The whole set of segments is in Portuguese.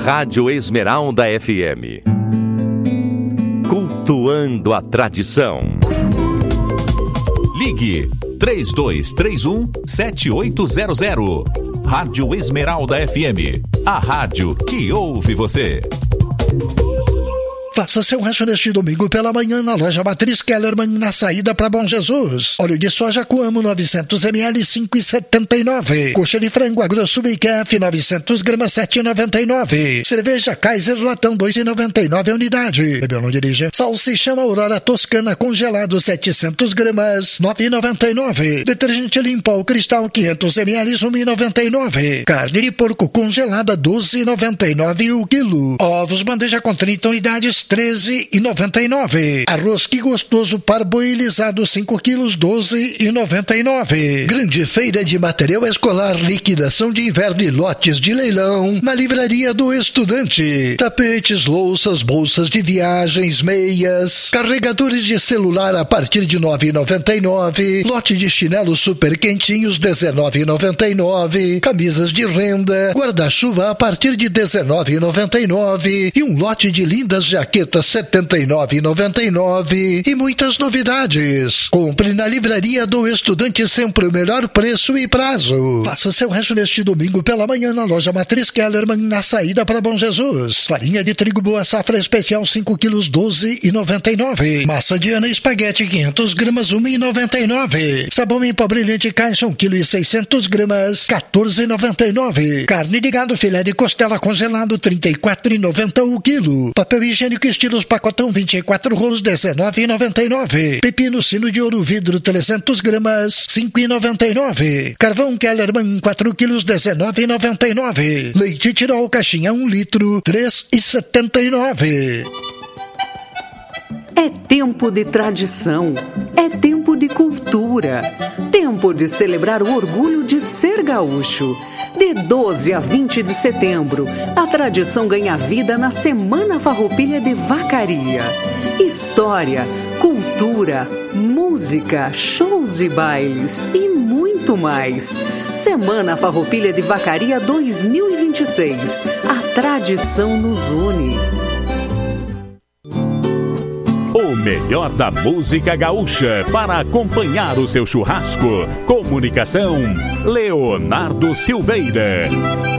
Rádio Esmeralda FM. Cultuando a tradição. Ligue 3231-7800. Rádio Esmeralda FM. A rádio que ouve você. Faça seu rancho neste domingo pela manhã na loja Matriz Kellerman, na saída para Bom Jesus. Óleo de soja Coamo 900 ml 5,79. Coxa de frango Agrosul Bicaf 900 gramas 7,99. Cerveja Kaiser latão 2,99 a unidade. Bebeu, não dirija. Salsichão Aurora Toscana congelado 700 gramas 9,99. Detergente Limpo Cristal 500 ml 1,99. Carne de porco congelada 12,99 o quilo. Ovos bandeja com 30 unidades 13,99. Arroz Que Gostoso parboilizado 5 quilos 12,99. Grande feira de material escolar, liquidação de inverno e lotes de leilão na Livraria do Estudante. Tapetes, louças, bolsas de viagens, meias, carregadores de celular a partir de 9,99. Lote de chinelos super quentinhos 19,99. Camisas de renda, guarda-chuva a partir de 19,99 e um lote de lindas jaquetas 79,99 e muitas novidades. Compre na Livraria do Estudante, sempre o melhor preço e prazo. Faça seu rancho neste domingo pela manhã na loja Matriz Kellerman, na saída para Bom Jesus. Farinha de trigo Boa Safra especial 5 quilos 12,99. Massa de Ana espaguete 500 gramas 1,99. Sabão em pó brilhante caixa 1 quilo e 600 gramas 14,99. Carne de gado filé de costela congelado 34,90 o quilo. Papel higiênico estilos pacotão 24 rolos 19,99. Pepino sino de ouro vidro 300 gramas 5,99. Carvão Kellerman 4 quilos 19,99. Leite Tirol caixinha 1 litro 3,79. É tempo de tradição, é tempo de cultura, tempo de celebrar o orgulho de ser gaúcho. De 12 a 20 de setembro, a tradição ganha vida na Semana Farroupilha de Vacaria. História, cultura, música, shows e bailes e muito mais. Semana Farroupilha de Vacaria 2026. A tradição nos une. O melhor da música gaúcha para acompanhar o seu churrasco. Comunicação, Leonardo Silveira.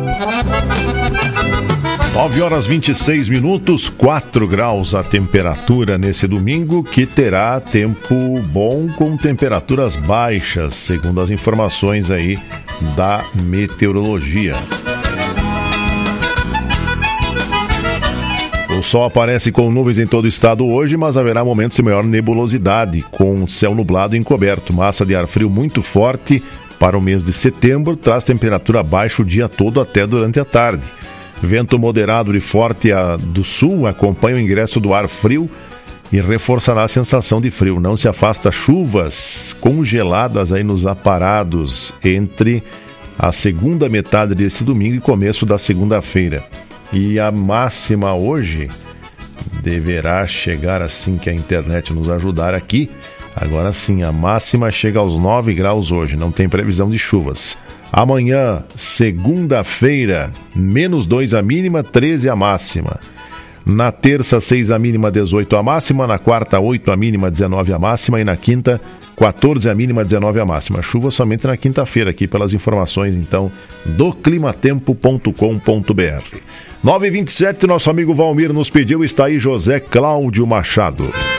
9h26, 4 graus a temperatura nesse domingo, que terá tempo bom com temperaturas baixas, segundo as informações aí da meteorologia. O sol aparece com nuvens em todo o estado hoje, mas haverá momentos de maior nebulosidade, com céu nublado e encoberto. Massa de ar frio muito forte para o mês de setembro, traz temperatura baixa o dia todo até durante a tarde. Vento moderado e forte do sul acompanha o ingresso do ar frio e reforçará a sensação de frio. Não se afasta chuvas congeladas aí nos aparados entre a segunda metade desse domingo e começo da segunda-feira. E a máxima hoje deverá chegar assim que a internet nos ajudar aqui. Agora sim, a máxima chega aos 9 graus hoje, não tem previsão de chuvas. Amanhã, segunda-feira, -2 a mínima, 13 a máxima. Na terça, 6 a mínima, 18 a máxima. Na quarta, 8 a mínima, 19 a máxima. E na quinta, 14 a mínima, 19 a máxima. Chuva somente na quinta-feira, aqui pelas informações, então, do climatempo.com.br. 9h27, nosso amigo Valmir nos pediu, está aí José Cláudio Machado.